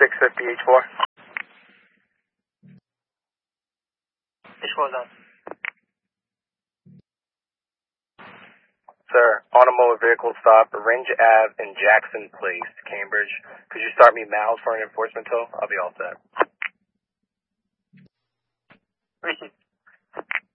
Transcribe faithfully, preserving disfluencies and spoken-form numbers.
six fifty H four. H four is on. Sir, automotive vehicle stop, Range Ave in Jackson Place, Cambridge. Could you start me miles for an enforcement tow? I'll be all set. Receipt.